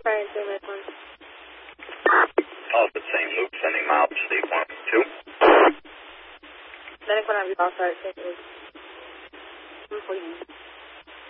Fire St. Louis 1. All the same loop, sending miles to Steve 1, 2. Medic 1, I'll be all Fire St. Louis. 149.